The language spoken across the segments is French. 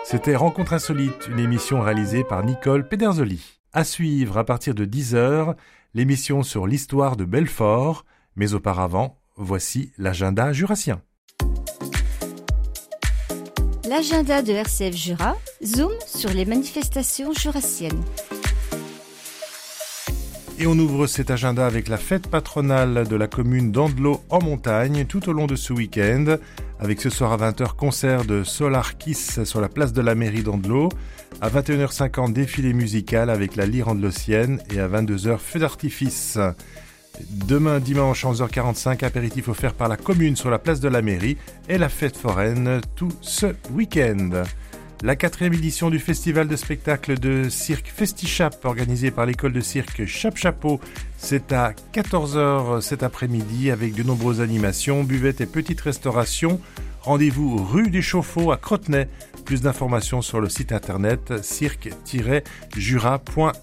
C'était Rencontre Insolite, une émission réalisée par Nicole Pederzoli. À suivre à partir de 10h, l'émission sur l'histoire de Belfort, mais auparavant, voici l'agenda jurassien. L'agenda de RCF Jura zoom sur les manifestations jurassiennes. Et on ouvre cet agenda avec la fête patronale de la commune d'Andelot en montagne tout au long de ce week-end, avec ce soir à 20h concert de Solar Kiss sur la place de la mairie d'Andelot, à 21h50 défilé musical avec la lyre andelocienne et à 22h feu d'artifice. Demain dimanche 11h45, apéritif offert par la commune sur la place de la mairie et la fête foraine tout ce week-end. La 4e édition du festival de spectacle de cirque Festichap organisé par l'école de cirque Chap-Chapeau, c'est à 14h cet après-midi avec de nombreuses animations, buvettes et petites restaurations. Rendez-vous rue des Chauffots à Crotenay. Plus d'informations sur le site internet cirque-jura.fr.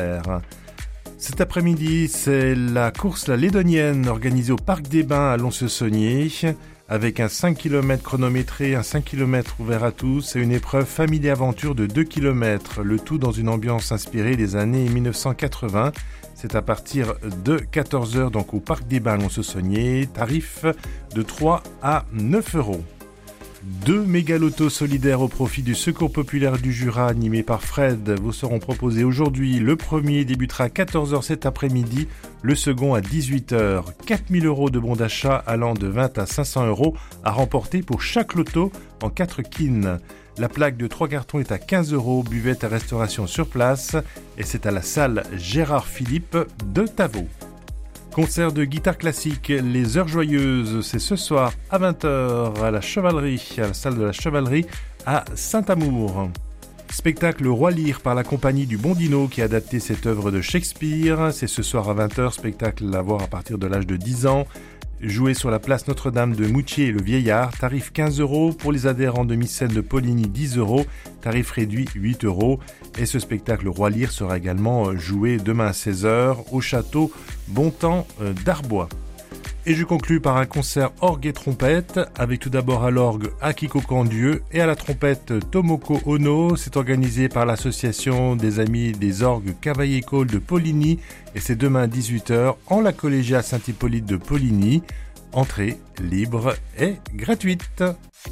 Cet après-midi, c'est la course La Lédonienne organisée au Parc des Bains à Lons-le-Saunier avec un 5 km chronométré, un 5 km ouvert à tous et une épreuve famille-aventure de 2 km, le tout dans une ambiance inspirée des années 1980. C'est à partir de 14h donc au Parc des Bains à Lons-le-Saunier, tarif de 3 à 9 euros. 2 méga-lotos solidaires au profit du Secours populaire du Jura animé par Fred vous seront proposés aujourd'hui. Le premier débutera à 14h cet après-midi, le second à 18h. 4 000 euros de bons d'achat allant de 20 à 500 euros à remporter pour chaque loto en 4 kines. La plaque de 3 cartons est à 15 euros, buvette et restauration sur place et c'est à la salle Gérard Philippe de Tavaux. Concert de guitare classique, les Heures Joyeuses, c'est ce soir à 20h à la Chevalerie, à la salle de la Chevalerie à Saint-Amour. Spectacle Roi Lear par la compagnie du Bondino qui a adapté cette œuvre de Shakespeare. C'est ce soir à 20h, spectacle à voir à partir de l'âge de 10 ans. Joué sur la place Notre-Dame de Moutier et le Vieillard, tarif 15 euros. Pour les adhérents de Mycène de Poligny, 10 euros. Tarif réduit, 8 euros. Et ce spectacle Roi Lear sera également joué demain à 16h au château Bontemps d'Arbois. Et je conclus par un concert orgue et trompette, avec tout d'abord à l'orgue Akiko Candieu et à la trompette Tomoko Ono. C'est organisé par l'association des amis des orgues Cavaillé-Cole de Poligny et c'est demain à 18h en la collégiale Saint-Hippolyte de Poligny. Entrée libre et gratuite.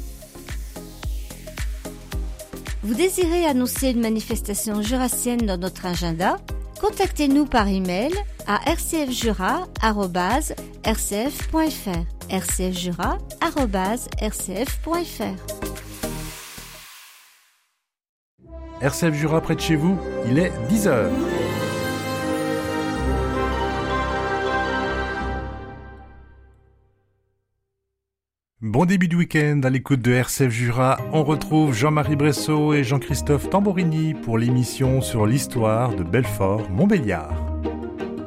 Vous désirez annoncer une manifestation jurassienne dans notre agenda ? Contactez-nous par email à rcfjura@rcf.fr. rcfjura@rcf.fr. RCF Jura près de chez vous, il est 10h. Bon début de week-end à l'écoute de RCF Jura. On retrouve Jean-Marie Bressot et Jean-Christophe Tamborini pour l'émission sur l'histoire de Belfort-Montbéliard.